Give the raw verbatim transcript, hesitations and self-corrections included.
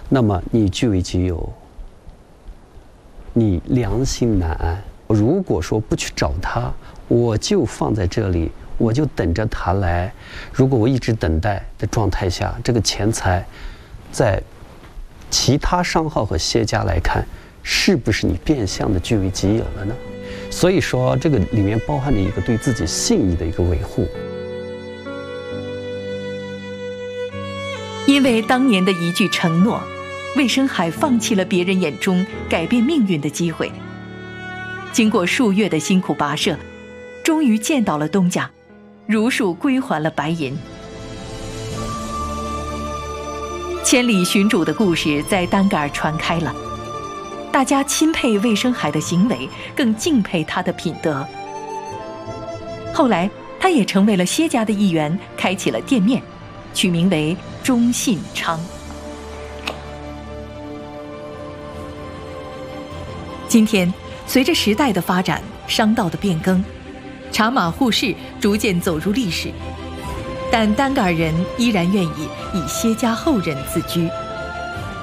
那么你据为己有，你良心难安。如果说不去找他，我就放在这里，我就等着他来。如果我一直等待的状态下，这个钱财在其他商号和谢家来看，是不是你变相的据为己有了呢？所以说，这个里面包含着一个对自己信义的一个维护。 因为当年的一句承诺，魏生海放弃了别人眼中改变命运的机会。经过数月的辛苦跋涉，终于见到了东家，如数归还了白银。千里寻主的故事在单杆传开了，大家钦佩魏生海的行为，更敬佩他的品德。后来他也成为了谢家的一员，开启了店面，取名为中信昌。今天随着时代的发展，商道的变更，茶马互市逐渐走入历史，但单杆人依然愿意以谢家后人自居。